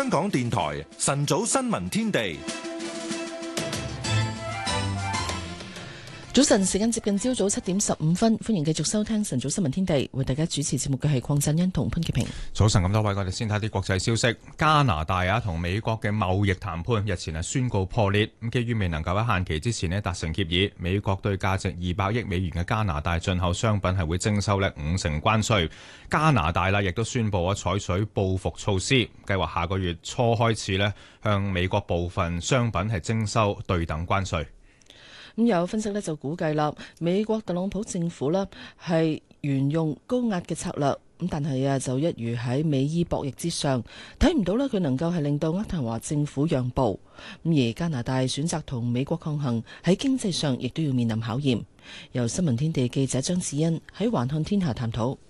香港電台晨早新聞天地。 早晨，時間接近朝早7:15，歡迎繼續收聽晨早新聞天地。為大家主持節目嘅係鄺振恩同潘潔平。 早晨咁多位，我哋先睇啲國際消息。加拿大同美國嘅貿易談判日前宣告破裂。咁基於未能夠喺限期之前達成協議，美國對價值200億美元嘅加拿大進口商品係會徵收50%關稅。加拿大亦都宣布採取報復措施，計劃下個月初開始向美國部分商品係徵收對等關稅。 咁有分析就估計啦，美國特朗普政府係沿用高壓嘅策略，咁但係就一如喺美伊博弈之上，睇唔到佢能夠係令到渥太華政府讓步。咁而加拿大選擇同美國抗衡，喺經濟上亦都要面臨考驗。由新聞天地記者張子欣喺環看天下探討。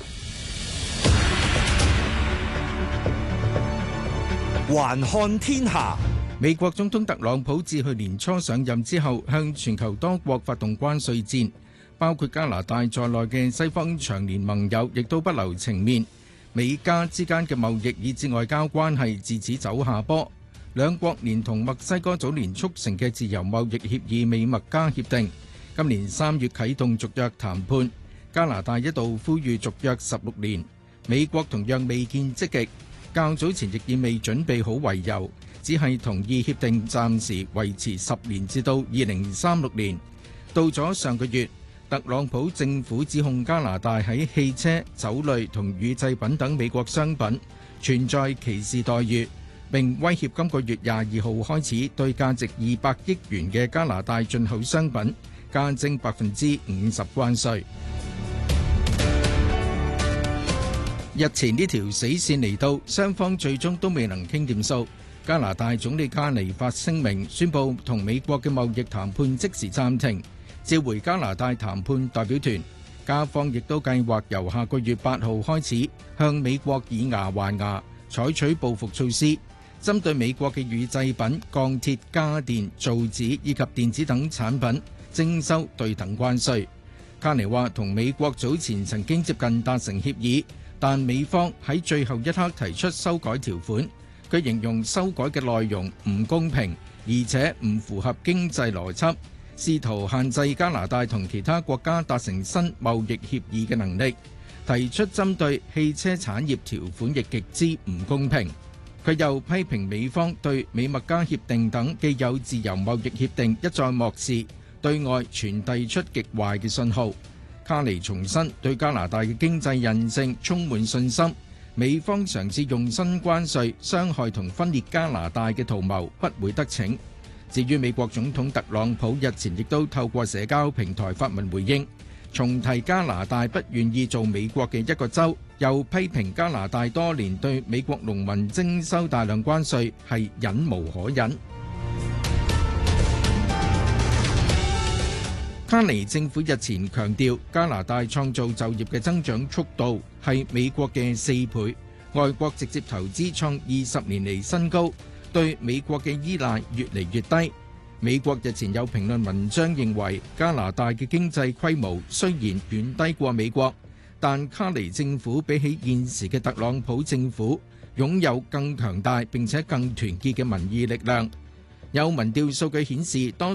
環看天下。美國總統特朗普自去年初上任之後，向全球多國發動關稅戰，包括加拿大在內嘅西方長年盟友亦都不留情面。美加之間嘅貿易以至外交關係自此走下坡。兩國連同墨西哥早年促成嘅自由貿易協議美墨加協定，今年3月啟動續約談判。加拿大一度呼籲續約16年，美國同樣未見積極，較早前亦以未準備好為由，只係同意協定暫時維持10年至到2036年。到咗上個月，特朗普政府指控加拿大喺汽車、酒類同乳製品等美國商品存在歧視待遇，並威脅今個月22號開始對價值200億元嘅加拿大進口商品加徵50%關稅。日前呢條死線嚟到，雙方最終都未能傾掂數。加拿大總理卡尼發聲明宣布同美國嘅貿易談判即時暫停，召回加拿大談判代表團。加方亦都計劃由下個月8號開始向美國以牙還牙，採取報復措施，針對美國嘅乳製品、鋼鐵、家電、造紙以及電子等產品徵收對等關稅。卡尼話同美國早前曾經接近達成協議，但美方喺最後一刻提出修改條款。佢形容修改嘅內容唔公平，而且唔符合經濟邏輯，試圖限制加拿大同其他國家達成新貿易協議嘅能力。提出針對汽車產業條款亦極之唔公平。佢又批評美方對美墨加協定等既有自由貿易協定一再漠視，對外傳遞出極壞嘅信號。卡尼重申對加拿大嘅經濟韌性充滿信心。美方嘗試用新關稅傷害同分裂加拿大嘅圖謀不會得逞。至於美國總統特朗普日前亦都透過社交平台發文回應，重提加拿大不願意做美國嘅一個州，又批評加拿大多年對美國農民徵收大量關稅係忍無可忍。卡尼政府日前強調，加拿大創造就業嘅增長速度係美國嘅4倍，外國直接投資創20年嚟新高，對美國嘅依賴越嚟越低。美國日前有評論文章認為，加拿大嘅經濟規模雖然遠低過美國，但卡尼政府比起現時嘅特朗普政府，擁有更強大並且更團結嘅民意力量。有民調數據顯示，多